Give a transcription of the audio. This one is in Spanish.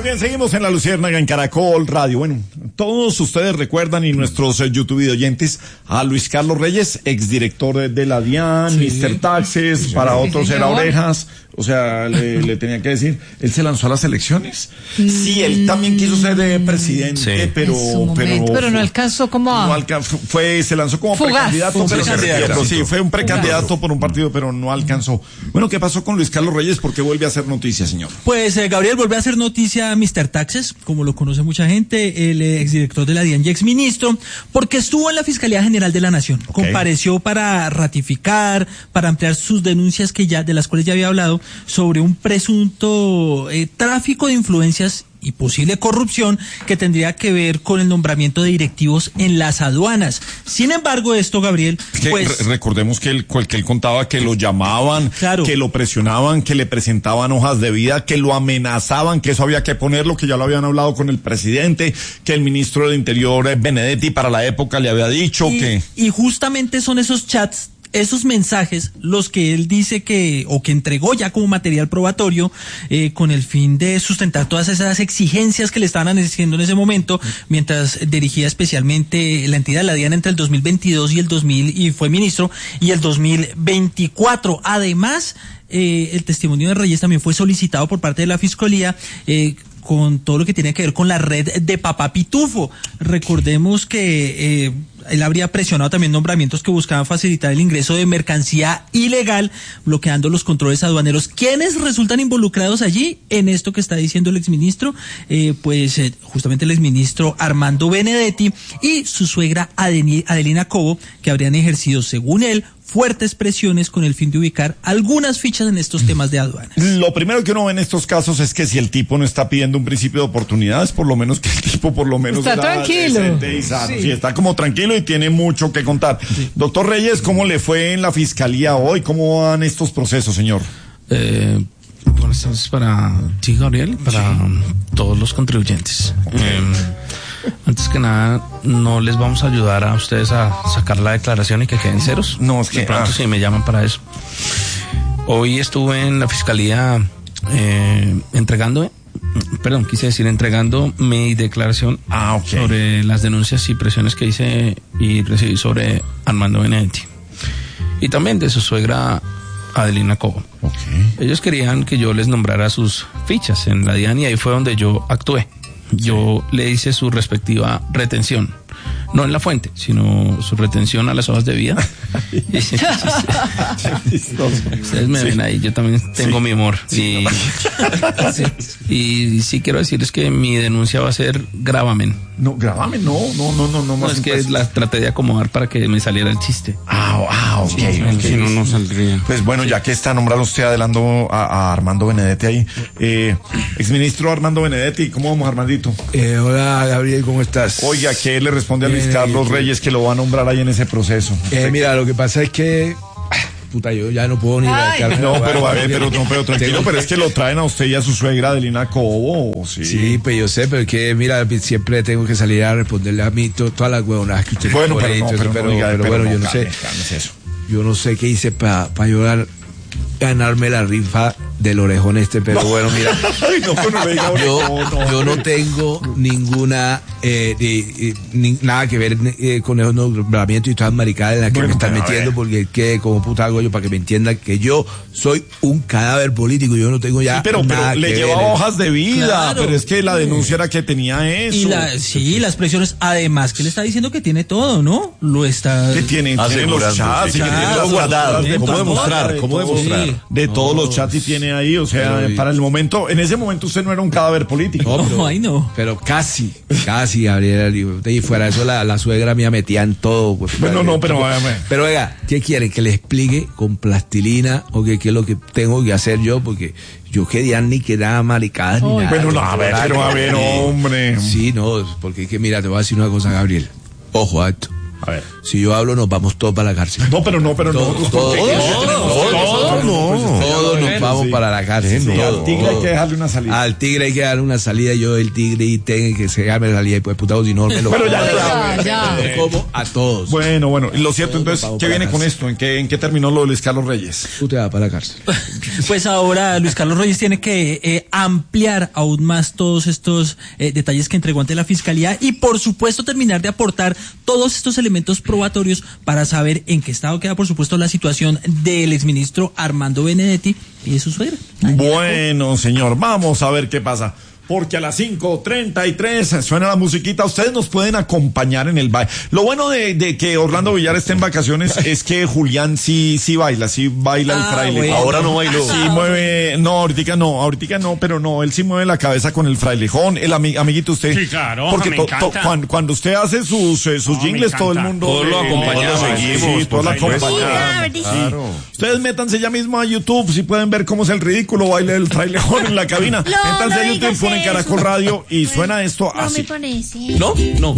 bien, seguimos en La Luciérnaga en Caracol Radio. Bueno, todos ustedes recuerdan y nuestros YouTube oyentes a Luis Carlos Reyes, exdirector de la DIAN, sí. Mr. Taxes, sí, para otros era Orejas. O sea, le tenía que decir, él se lanzó a las elecciones. Sí, él también quiso ser presidente, sí. pero no alcanzó se lanzó como precandidato, sí, fue un precandidato por un partido, pero no alcanzó. Bueno, ¿qué pasó con Luis Carlos Reyes? ¿Por qué vuelve a hacer noticia, señor? Pues, Gabriel, vuelve a hacer noticia Mr. Taxes, como lo conoce mucha gente, el exdirector de la DIAN y exministro, porque estuvo en la Fiscalía General de la Nación. Okay. Compareció para ratificar, para ampliar sus denuncias de las cuales ya había hablado, sobre un presunto tráfico de influencias y posible corrupción que tendría que ver con el nombramiento de directivos en las aduanas. Sin embargo, esto, Gabriel, pues... Recordemos que él contaba que lo llamaban, claro, que lo presionaban, que le presentaban hojas de vida, que lo amenazaban, que eso había que ponerlo, que ya lo habían hablado con el presidente, que el ministro del Interior, Benedetti, para la época le había dicho que... Y justamente son esos chats, esos mensajes, los que él dice que entregó ya como material probatorio, con el fin de sustentar todas esas exigencias que le estaban haciendo en ese momento, mientras dirigía especialmente la entidad de la DIAN entre el 2022 y fue ministro, y el 2024. Además, el testimonio de Reyes también fue solicitado por parte de la Fiscalía, con todo lo que tiene que ver con la red de Papá Pitufo. Recordemos que él habría presionado también nombramientos que buscaban facilitar el ingreso de mercancía ilegal, bloqueando los controles aduaneros. ¿Quiénes resultan involucrados allí en esto que está diciendo el exministro? Justamente el exministro Armando Benedetti y su suegra Adelina Cobo, que habrían ejercido, según él, fuertes presiones con el fin de ubicar algunas fichas en estos temas de aduanas. Lo primero que uno ve en estos casos es que si el tipo no está pidiendo un principio de oportunidades, por lo menos que el tipo está tranquilo. Sí, está como tranquilo y tiene mucho que contar. Sí. Doctor Reyes, ¿cómo le fue en la fiscalía hoy? ¿Cómo van estos procesos, señor? Buenas tardes para ti, Gabriel, para todos los contribuyentes. Antes que nada, no les vamos a ayudar a ustedes a sacar la declaración y que queden ceros. No, es que... De pronto sí me llaman para eso. Hoy estuve en la fiscalía entregando mi declaración sobre las denuncias y presiones que hice y recibí sobre Armando Benedetti. Y también de su suegra Adelina Cobo. Okay. Ellos querían que yo les nombrara sus fichas en la DIAN y ahí fue donde yo actué. Yo le hice su respectiva retención, no en la fuente, sino su retención a las hojas de vida. Ustedes me ven ahí, yo también tengo mi humor. Y sí quiero decirles que mi denuncia va a ser gravamen. No, gravamen, no. No, es que la traté de acomodar para que me saliera el chiste. Ok. Si no saldría. Pues bueno, ya que está nombrado usted adelantando a Armando Benedetti ahí, exministro Armando Benedetti, ¿cómo vamos, Armandito? Hola, Gabriel, ¿cómo estás? Oiga, ¿qué le responde a Luis Carlos Reyes que lo va a nombrar ahí en ese proceso? Mira, lo que pasa es que... yo ya no puedo ni... pero tranquilo, pero es que lo traen a usted y a su suegra Adelina Cobo, ¿sí? Sí, pues yo sé, pero es que, mira, siempre tengo que salir a responderle a mí todas las huevonadas que usted... Bueno, pero bueno, yo no sé. Yo no sé qué hice para yo ganarme la rifa del orejón pero bueno, mira, yo no tengo ninguna nada que ver con esos nombramientos y todas las maricadas en las que me están metiendo, porque que como puta hago yo para que me entiendan que yo soy un cadáver político, yo no tengo ya pero le llevaba hojas de vida, claro. Pero es que la denuncia era que tenía eso. Y las presiones, además que le está diciendo que tiene todo, ¿no? Lo está... ¿Qué tiene? Tiene los chats, tiene los guardados. ¿Cómo demostrar? De todos los chats y tiene ahí, o sea, para el momento, en ese momento usted no era un cadáver político. Pero casi, Gabriel, y fuera de eso la suegra mía metía en todo. Pues, pero oiga, ¿qué quiere? ¿Que le explique con plastilina o qué es lo que tengo que hacer yo? Porque yo quería ni que nada maricadas ni nada. Bueno, a ver, hombre. Sí, no, porque es que mira, te voy a decir una cosa, Gabriel. Ojo a esto. A ver. Si yo hablo, nos vamos todos para la cárcel. No. Todo nos vamos para la cárcel. Sí, al tigre hay que dejarle una salida. Al tigre hay que darle una salida. Yo, el tigre, y tengo que segarme la salida. Y pues, putado, si no me lo. Pero ya. Como a todos. Bueno. Lo cierto, entonces, ¿qué viene con esto? ¿En qué terminó lo de Luis Carlos Reyes? Tú te vas para la cárcel. Pues ahora Luis Carlos Reyes tiene que ampliar aún más todos estos detalles que entregó ante la Fiscalía y, por supuesto, terminar de aportar todos estos elementos probatorios para saber en qué estado queda, por supuesto, la situación del exministro Armando Benedetti y de su suegra. Bueno, señor, vamos a ver qué pasa. Porque a las 5:33 suena la musiquita. Ustedes nos pueden acompañar en el baile. Lo bueno de que Orlando Villar esté en vacaciones es que Julián sí baila el fraile. Bueno. Ahora no bailó. Sí mueve, no, ahorita no, pero no, él sí mueve la cabeza con el frailejón. El amiguito, usted. Sí, claro, porque me encanta. Cuando usted hace sus jingles, todo el mundo. Todos lo acompañamos. Sí, todos lo acompañamos. Claro. Ustedes métanse ya mismo a YouTube, si pueden ver cómo es el ridículo baile del frailejón en la cabina. Métanse a YouTube, ponen Caracol Radio y suena esto así. No me parece. No.